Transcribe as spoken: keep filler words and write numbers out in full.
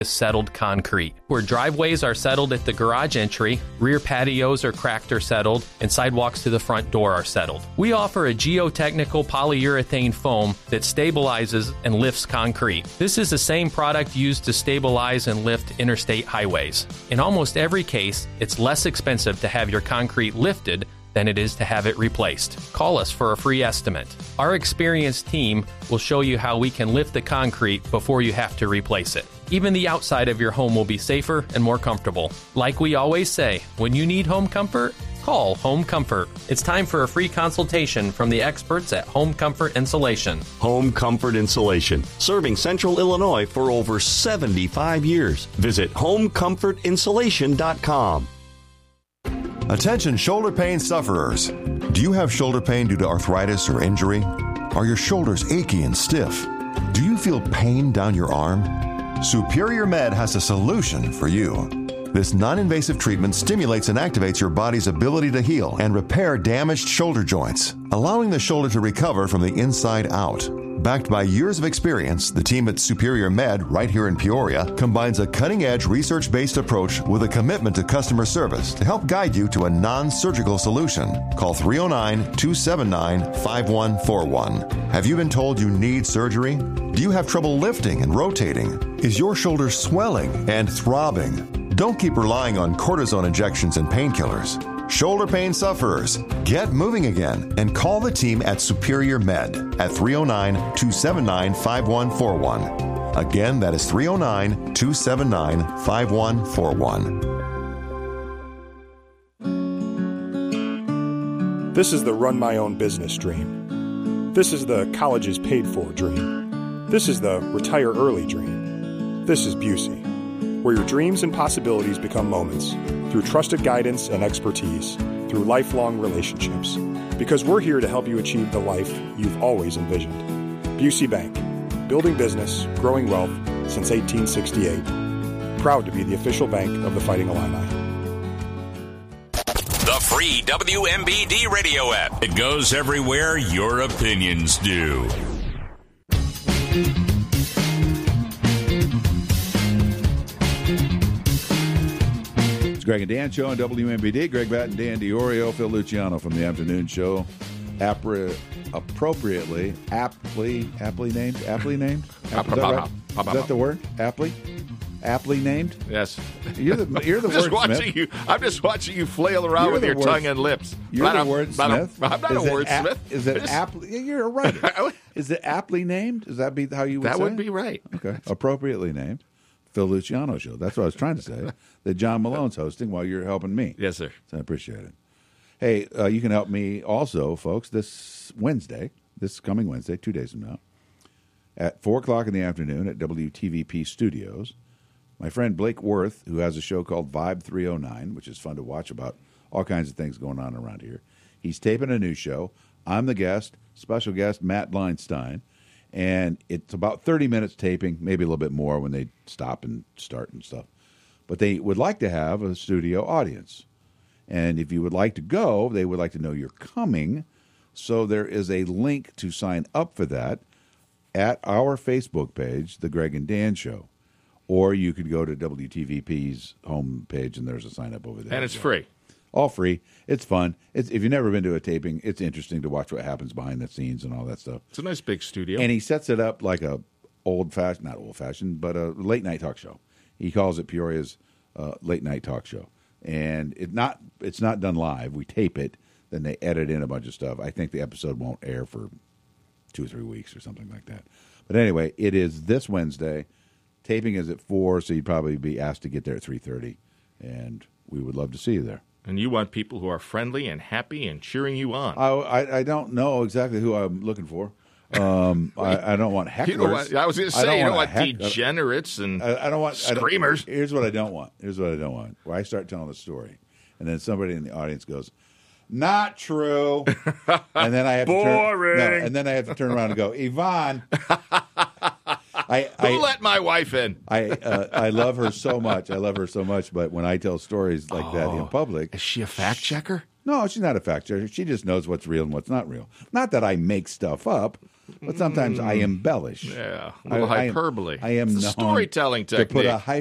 is settled concrete. Where driveways are settled at the garage entry, rear patios are cracked or settled, and sidewalks to the front door are settled. We offer a geotechnical polyurethane foam that stabilizes and lifts concrete. This is the same product used to stabilize and lift interstate highways. In almost every case, it's less expensive to have your concrete lifted than it is to have it replaced. Call us for a free estimate. Our experienced team will show you how we can lift the concrete before you have to replace it. Even the outside of your home will be safer and more comfortable. Like we always say, when you need home comfort, call Home Comfort. It's time for a free consultation from the experts at Home Comfort Insulation. Home Comfort Insulation, serving Central Illinois for over seventy-five years. Visit home comfort insulation dot com. Attention shoulder pain sufferers. Do you have shoulder pain due to arthritis or injury? Are your shoulders achy and stiff? Do you feel pain down your arm? Superior Med has a solution for you. This non-invasive treatment stimulates and activates your body's ability to heal and repair damaged shoulder joints, allowing the shoulder to recover from the inside out. Backed by years of experience, the team at Superior Med, right here in Peoria, combines a cutting-edge research-based approach with a commitment to customer service to help guide you to a non-surgical solution. Call three oh nine, two seven nine, five one four one. Have you been told you need surgery? Do you have trouble lifting and rotating? Is your shoulder swelling and throbbing? Don't keep relying on cortisone injections and painkillers. Shoulder pain sufferers, get moving again and call the team at Superior Med at three oh nine, two seven nine, five one four one. Again, that is three oh nine, two seven nine, five one four one. This is the run my own business dream. This is the college is paid for dream. This is the retire early dream. This is Busey, where your dreams and possibilities become moments through trusted guidance and expertise, through lifelong relationships. Because we're here to help you achieve the life you've always envisioned. Busey Bank, building business, growing wealth since eighteen sixty-eight. Proud to be the official bank of the Fighting Illini. The free W M B D radio app. It goes everywhere your opinions do. It's Greg and Dan Show on W M B D. Greg Batten, Dan DiOrio, Phil Luciano from the afternoon show. Appri- appropriately, aptly, aptly named, aptly named. App- is that right? Is that the word? Aptly, aptly named. Yes. You're the you're the I'm just watching wordsmith. you. I'm just watching you flail around You're with the your words- tongue and lips. You're But the I'm- wordsmith. but I'm, I'm not Is a it wordsmith. ap- is I it just- aptly? You're right. Is it aptly named? Does that be how you would That say would it? be right. Okay. Appropriately named. Phil Luciano Show. That's what I was trying to say. That John Malone's hosting while you're helping me. Yes, sir. So I appreciate it. Hey, uh, you can help me also, folks, this Wednesday, this coming Wednesday, two days from now, at four o'clock in the afternoon at W T V P Studios. My friend Blake Worth, who has a show called Vibe three oh nine, which is fun to watch about all kinds of things going on around here. He's taping a new show. I'm the guest, special guest, Matt Bleinstein. And it's about thirty minutes taping, maybe a little bit more when they stop and start and stuff. But they would like to have a studio audience. And if you would like to go, they would like to know you're coming. So there is a link to sign up for that at our Facebook page, The Greg and Dan Show. Or you could go to W T V P's homepage, and there's a sign-up over there. And it's free. All free. It's fun. It's, if you've never been to a taping, it's interesting to watch what happens behind the scenes and all that stuff. It's a nice big studio. And he sets it up like a old-fashioned, not old-fashioned, but a late-night talk show. He calls it Peoria's uh, late-night talk show. And it not it's not done live. We tape it, then they edit in a bunch of stuff. I think the episode won't air for two or three weeks or something like that. But anyway, it is this Wednesday. Taping is at four, so you'd probably be asked to get there at three thirty. And we would love to see you there. And you want people who are friendly and happy and cheering you on. I, I, I don't know exactly who I'm looking for. Um, I, I don't want hecklers. You know what, I was going to say, don't you don't want want heck- degenerates and I, I don't want I don't- screamers. here's what I don't want. Here's what I don't want. Where I start telling a story, and then somebody in the audience goes, "Not true," and then I have to turn, Boring. no, and then I have to turn around and go, "Yvonne." I, Who I, let my wife in? I, uh, I love her so much. I love her so much. But when I tell stories like that in public, Is she a fact checker? no, she's not a fact checker. She just knows what's real and what's not real. Not that I make stuff up. But sometimes I embellish. Yeah, a little I, I am- hyperbole. I am It's a known storytelling to put technique. a